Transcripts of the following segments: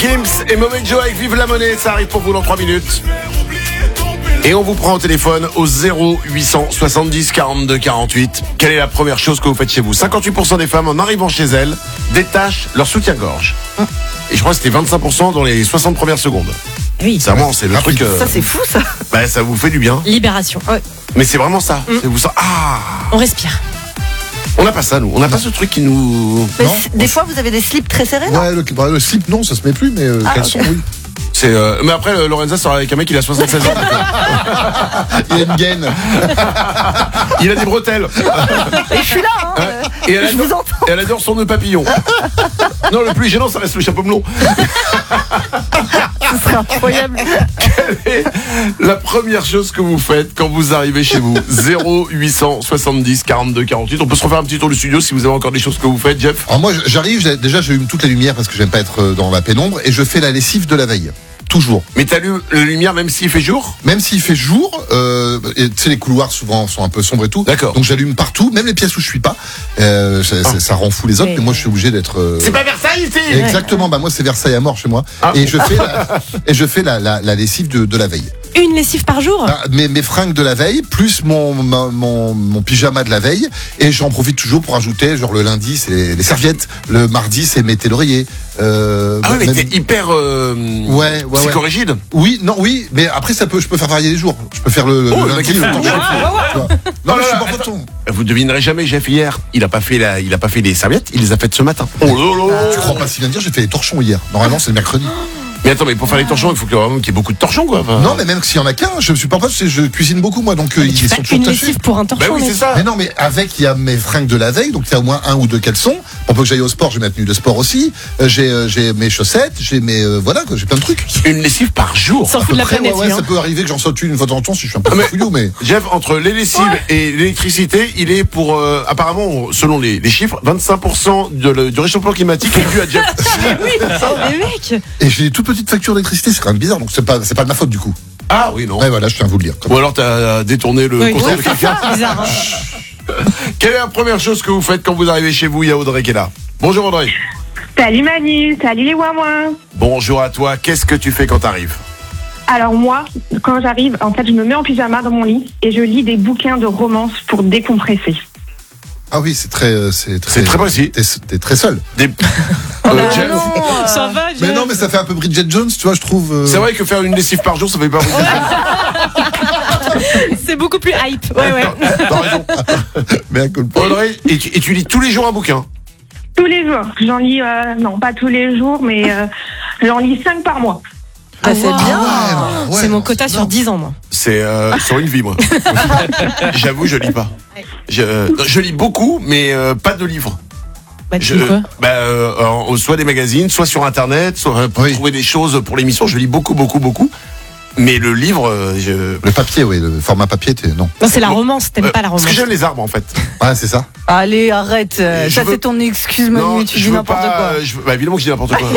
Gims et Mauvais Joe avec Vive la Monnaie, ça arrive pour vous dans 3 minutes. Et on vous prend au téléphone au 0800 70 42 48. Quelle est la première chose que vous faites chez vous? 58% des femmes, en arrivant chez elles, détachent leur soutien-gorge. Et je crois que c'était 25% dans les 60 premières secondes. Oui. C'est vraiment, c'est le truc. Ça, c'est fou, ça. Bah, ça vous fait du bien. Libération. Ouais. Mais c'est vraiment ça. C'est vous ça. Ah. On respire. On n'a pas ça, nous. On n'a pas ce truc qui nous. Mais Non. des fois, vous avez des slips très serrés, non? Ouais, le slip, non, ça se met plus, mais caleçon, ok. oui. C'est. Mais après, Lorenza sort avec un mec, il a 76 ans. Il y a une gaine. Il a des bretelles. Et je suis là, hein. Et elle Je vous adore, entends. et elle adore son nœud papillon. Non, le plus gênant, ça reste le chapeau melon. Ce serait incroyable. Quelle est la première chose que vous faites quand vous arrivez chez vous? 0800 70 42 48. On peut se refaire un petit tour du studio si vous avez encore des choses que vous faites, Jeff. Alors moi, j'arrive, déjà, j'allume toute la lumière parce que j'aime pas être dans la pénombre et je fais la lessive de la veille. Toujours. Mais t'allumes la lumière même s'il fait jour? Même s'il fait jour, et tu sais, les couloirs souvent sont un peu sombres et tout. D'accord. Donc j'allume partout, même les pièces où je suis pas. Ça rend fou les autres, mais moi je suis obligé d'être. C'est pas Versailles ici! Exactement. Bah moi c'est Versailles à mort chez moi. Ah. Et je fais la lessive de la veille. Une lessive par jour? Ah, mes fringues de la veille, plus mon pyjama de la veille, et j'en profite toujours pour ajouter, genre le lundi c'est les serviettes, le mardi c'est mes d'oreiller. Ah oui, mais même- t'es hyper Ouais. psychorigide. Oui, mais après je peux faire varier les jours. Je peux faire le Oh, le lundi. mec est fou. le temps que je fais, tu vois. Non, mais je suis pas content. Vous devinerez jamais, Jeff, hier, il a pas fait les serviettes, il les a faites ce matin. Oh là là. Tu crois pas si bien dire, j'ai fait les torchons hier. Normalement c'est le mercredi. Mais attends, mais pour faire les torchons, il faut vraiment qu'il y ait beaucoup de torchons, quoi. Enfin, Non, mais même s'il y en a qu'un, je me suis pas parce que je cuisine beaucoup moi, donc Tu ils fais sont toujours une tachés. lessive pour un torchon. Bah oui, mec. c'est ça. Mais non, mais avec, il y a mes fringues de la veille, donc il y a au moins un ou deux caleçons. Pour peu que j'aille au sport, j'ai ma tenue de sport aussi. J'ai mes chaussettes, j'ai mes, voilà, quoi, j'ai plein de trucs. Une lessive par jour. S'en À fout peu de la près, planète, ouais, lui, hein. ça peut arriver que j'en saute une fois de temps en temps si je suis un peu Mais- fouillou, mais. Jeff, entre les lessives et l'électricité, il est pour, apparemment, selon les chiffres, 25% du réchauffement climatique est dû à Jeff. Oui, mais mec. Et j'ai des toutes petites factures d'électricité, c'est quand même bizarre, donc c'est pas de ma faute du coup. Ah oui, non. Ouais, voilà, je tiens à vous le dire. Ou alors t'as détourné le Oui, conseil de c'est quelqu'un. ça, bizarre. Hein. Quelle est la première chose que vous faites quand vous arrivez chez vous? Il y a Audrey qui est là. Bonjour Audrey. Salut Manu, salut les Wouin. Bonjour à toi. Qu'est-ce que tu fais quand t'arrives? Alors moi, quand j'arrive, en fait, je me mets en pyjama dans mon lit et je lis des bouquins de romance pour décompresser. Ah oui, c'est très. C'est très précis. T'es très seul. Des- Jeff, Ça va, Mais Jeff. non, mais ça fait un peu Bridget Jones, tu vois, je trouve. c'est vrai que faire une lessive par jour, ça fait pas beaucoup. C'est beaucoup plus hype. Ouais. T'as raison. Mais à culpa. Audrey, et tu lis tous les jours un bouquin? Tous les jours. J'en lis, non pas tous les jours, mais j'en lis 5 par mois. Ah, c'est bien. Ouais, C'est mon non, quota c'est sur bien. 10 ans, moi. C'est sur une vie, moi. J'avoue, je lis pas. Je lis beaucoup, mais pas de livres. Bah, tu dis quoi? Soit des magazines, soit sur Internet, soit pour Oui. trouver des choses pour l'émission. Je lis beaucoup. Mais le livre, Le papier, oui, le format papier, non. Non, c'est la romance. T'aimes pas la Parce romance. que j'aime les arbres, en fait. Ouais, c'est ça. Allez, arrête. Je Ça, veux- c'est ton excuse, Manu. Tu je dis veux n'importe pas, quoi. bah, évidemment que je dis n'importe quoi.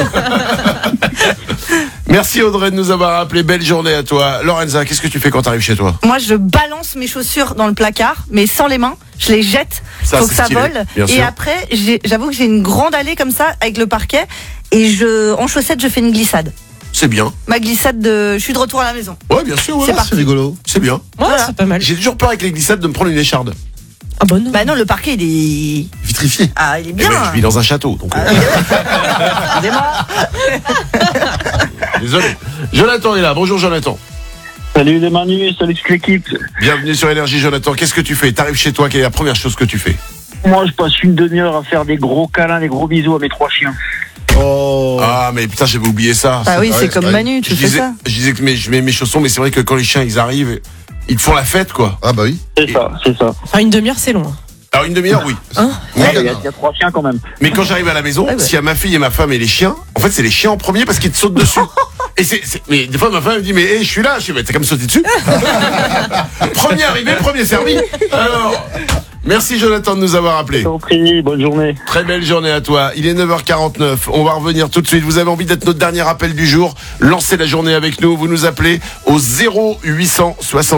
Merci Audrey de nous avoir appelé. Belle journée à toi. Lorenza, qu'est-ce que tu fais quand t'arrives chez toi? Moi, je balance mes chaussures dans le placard, mais sans les mains. Je les jette. Ça, Faut c'est que ça stylé, vole. bien Et sûr. après, j'avoue que j'ai une grande allée comme ça, avec le parquet. Et en chaussettes, je fais une glissade. C'est bien. Ma glissade je suis de retour à la maison. Ouais, bien sûr. Ouais, C'est ouais, parti. C'est rigolo. c'est bien. Ouais, Voilà. c'est pas mal. J'ai toujours peur avec les glissades de me prendre une écharde. Ah bon, non. Bah non, le parquet, il est. Vitrifié. Ah, il est Eh bien. ouais, je vis dans un château, donc. Démarre. Désolé. Jonathan est là. Bonjour Jonathan. Salut les Manu, salut toute l'équipe. Bienvenue sur Énergie, Jonathan. Qu'est-ce que tu fais? T'arrives chez toi, quelle est la première chose que tu fais? Moi, je passe une demi-heure à faire des gros câlins, des gros bisous à mes 3 chiens. Oh. Ah, mais putain, j'avais oublié ça. Ah oui, Ouais, c'est comme ouais. Manu, tu je fais disais, ça. je disais que je mets mes chaussons, mais c'est vrai que quand les chiens ils arrivent, ils font la fête, quoi. Ah bah oui. C'est ça, c'est ça. Enfin, une demi-heure, c'est long. hein. Alors une demi-heure, oui. Hein? Oui, Il y Cana. a 3 chiens quand même. Mais quand j'arrive à la maison, Ouais, ouais. s'il y a ma fille et ma femme et les chiens, en fait, c'est les chiens en premier parce qu'ils te sautent dessus. Et mais des fois, ma femme me dit, mais hey, je suis là. Je suis, mais t'as qu'à me sauter dessus. Premier arrivé, premier servi. Alors, merci Jonathan de nous avoir appelés. Je t'en prie, bonne journée. Très belle journée à toi. Il est 9h49. On va revenir tout de suite. Vous avez envie d'être notre dernier appel du jour? Lancez la journée avec nous. Vous nous appelez au 0800 60